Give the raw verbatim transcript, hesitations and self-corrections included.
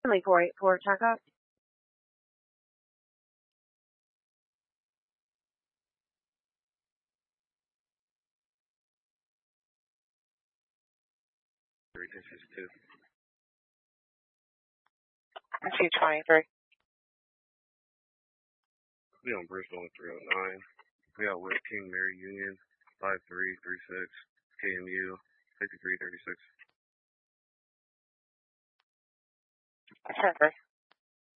Only four eight four checkup. three ten sixty-two. two twenty-three. We on Bristol on three oh nine. We got West King Mary Union, five three three six, K M U, fifty-three thirty-six. Perfect.